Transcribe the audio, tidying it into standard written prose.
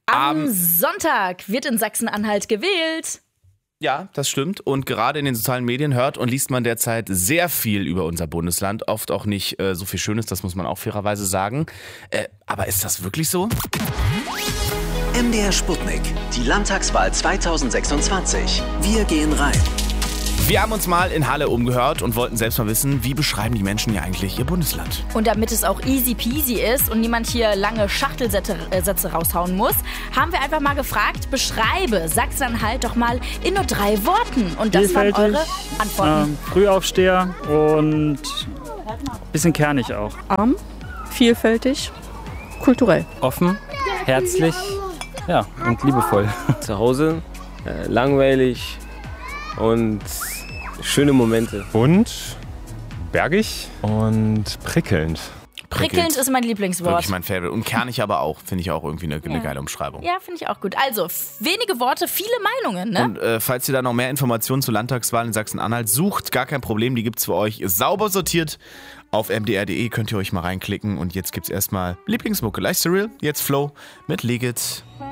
Am Sonntag wird in Sachsen-Anhalt gewählt. Ja, das stimmt. Und gerade in den sozialen Medien hört und liest man derzeit sehr viel über unser Bundesland. Oft auch nicht so viel Schönes, das muss man auch fairerweise sagen. Aber ist das wirklich so? MDR Sputnik, die Landtagswahl 2026. Wir gehen rein. Wir haben uns mal in Halle umgehört und wollten selbst mal wissen, wie beschreiben die Menschen hier eigentlich ihr Bundesland? Und damit es auch easy peasy ist und niemand hier lange Schachtelsätze raushauen muss, haben wir einfach mal gefragt, beschreibe Sachsen-Anhalt doch mal in nur 3 Worten. Und das waren eure Antworten. Frühaufsteher und bisschen kernig auch. Arm, vielfältig, kulturell. Offen, herzlich, ja, und liebevoll. Zu Hause, langweilig und schöne Momente. Und bergig und prickelnd. Prickelnd ist mein Lieblingswort. Wirklich mein Favorite. Und kernig aber auch. Finde ich auch irgendwie eine geile Umschreibung. Ja, finde ich auch gut. Also, wenige Worte, viele Meinungen, ne? Und falls ihr da noch mehr Informationen zur Landtagswahl in Sachsen-Anhalt sucht, gar kein Problem, die gibt's für euch sauber sortiert. Auf mdr.de könnt ihr euch mal reinklicken. Und jetzt gibt's erstmal Lieblingsmucke. Leicht surreal, jetzt Flow mit Legit.